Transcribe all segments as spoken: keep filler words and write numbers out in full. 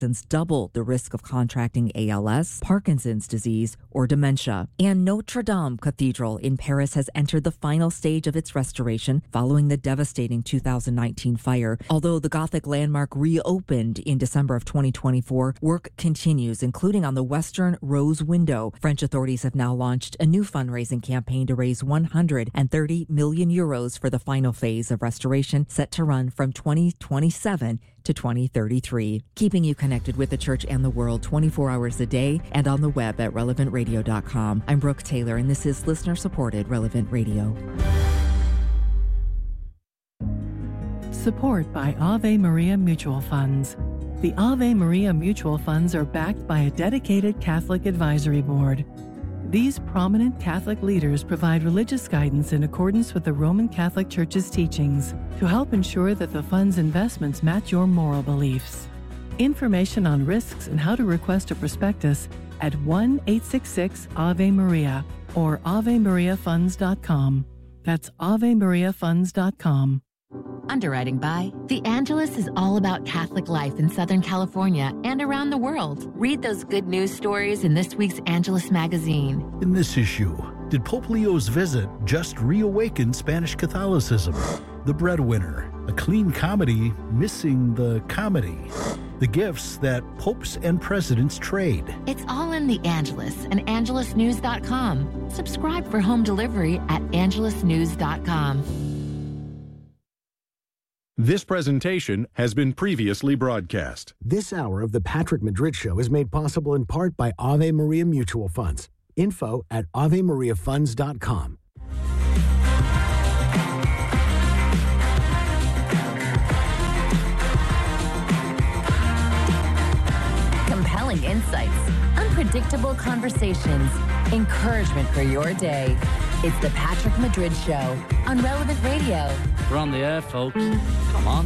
double the risk of contracting A L S, Parkinson's disease, or dementia. And Notre Dame Cathedral in Paris has entered the final stage of its restoration following the devastating two thousand nineteen fire. Although the Gothic landmark reopened in December of twenty twenty-four, work continues, including on the western rose window. French authorities have now launched a new fundraising campaign to raise one hundred thirty million euros for the final phase of restoration, set to run from twenty twenty-seven to twenty thirty-three. Keeping you connected with the church and the world twenty-four hours a day and on the web at relevant radio dot com. I'm Brooke Taylor, and this is listener-supported Relevant Radio. Support by Ave Maria Mutual Funds. The Ave Maria Mutual Funds are backed by a dedicated Catholic advisory board. These prominent Catholic leaders provide religious guidance in accordance with the Roman Catholic Church's teachings to help ensure that the fund's investments match your moral beliefs. Information on risks and how to request a prospectus at one eight six six Ave Maria or ave maria funds dot com. That's ave maria funds dot com. Underwriting by The Angelus is all about Catholic life in Southern California and around the world. Read those good news stories in this week's Angelus magazine. In this issue, did Pope Leo's visit just reawaken Spanish Catholicism? The Breadwinner, a clean comedy missing the comedy. The gifts that popes and presidents trade. It's all in The Angelus and angelus news dot com. Subscribe for home delivery at angelus news dot com. This presentation has been previously broadcast. This hour of the Patrick Madrid Show is made possible in part by Ave Maria Mutual Funds. Info at ave maria funds dot com. Compelling insights, unpredictable conversations, encouragement for your day. It's the Patrick Madrid Show on Relevant Radio. We're on the air, folks. Come on.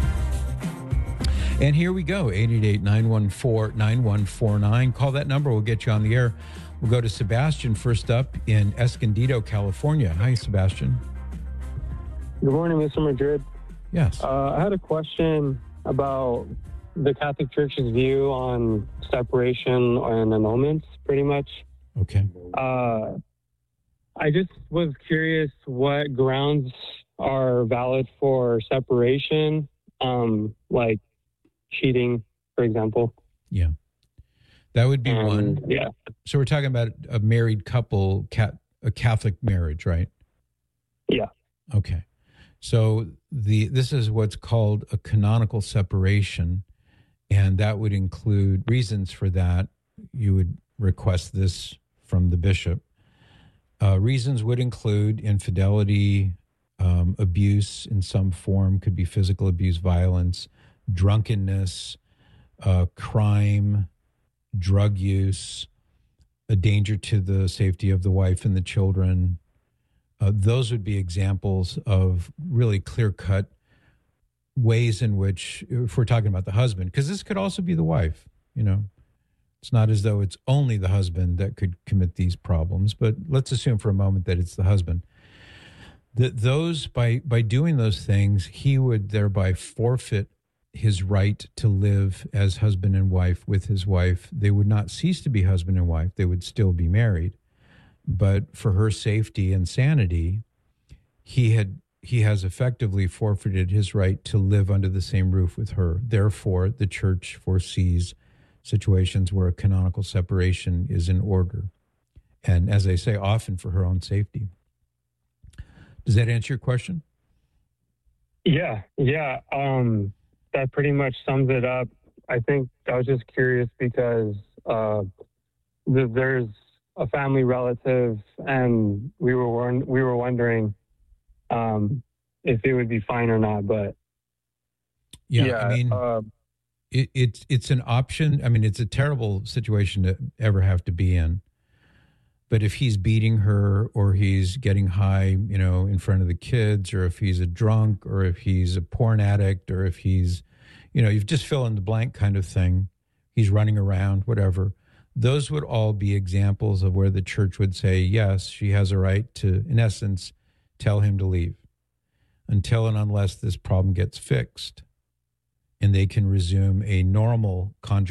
And here we go, eight eight eight, nine one four, nine one four nine. Call that number. We'll get you on the air. We'll go to Sebastian first up in Escondido, California. Hi, Sebastian. Good morning, Mister Madrid. Yes. Uh, I had a question about the Catholic Church's view on separation and annulments, pretty much. Okay. Uh, I just was curious what grounds are valid for separation, um, like cheating, for example. Yeah. That would be and, one. Yeah. So we're talking about a married couple, cat, a Catholic marriage, right? Yeah. Okay. So the this is what's called a canonical separation, and that would include reasons for that. You would request this from the bishop. Uh, reasons would include infidelity, um, abuse in some form, could be physical abuse, violence, drunkenness, uh, crime, drug use, a danger to the safety of the wife and the children. Uh, those would be examples of really clear-cut ways in which, if we're talking about the husband, because this could also be the wife, you know. It's not as though it's only the husband that could commit these problems, but let's assume for a moment that it's the husband. That those, by, by doing those things, he would thereby forfeit his right to live as husband and wife with his wife. They would not cease to be husband and wife. They would still be married. But for her safety and sanity, he had he has effectively forfeited his right to live under the same roof with her. Therefore, the church foresees situations where a canonical separation is in order. And as I say, often for her own safety. Does that answer your question? Yeah, yeah. Um, that pretty much sums it up. I think I was just curious because uh, th- there's a family relative, and we were won- we were wondering um, if it would be fine or not. But yeah, yeah I mean, uh, it, it's it's an option. I mean, it's a terrible situation to ever have to be in. But if he's beating her, or he's getting high, you know, in front of the kids, or if he's a drunk, or if he's a porn addict, or if he's, you know, you just fill in the blank kind of thing. He's running around, whatever. Those would all be examples of where the church would say, yes, she has a right to, in essence, tell him to leave until and unless this problem gets fixed. and they can resume a normal conjugal